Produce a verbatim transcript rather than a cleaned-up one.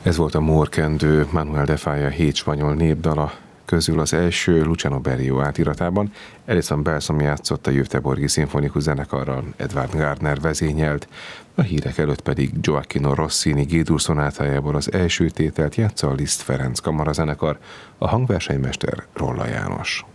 Ez volt a Morkendő, Manuel de Falla hét spanyol népdala közül az első Luciano Berio átiratában. Alison Balsom játszott a Göteborgi Szimfonikus Zenekarral, Edward Gardner vezényelt, a hírek előtt pedig Gioacchino Rossini G-dur szonátájából az első tételt játsza a Liszt Ferenc kamarazenekar, a hangversenymester Rolla János.